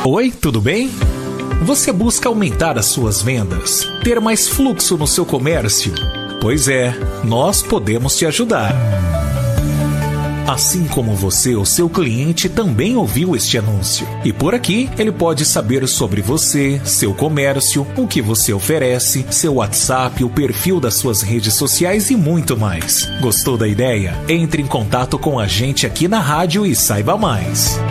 Oi, tudo bem? Você busca aumentar as suas vendas, ter mais fluxo no seu comércio? Pois é, nós podemos te ajudar. Assim como você, o seu cliente também ouviu este anúncio. E por aqui, ele pode saber sobre você, seu comércio, o que você oferece, seu WhatsApp, o perfil das suas redes sociais e muito mais. Gostou da ideia? Entre em contato com a gente aqui na rádio e saiba mais.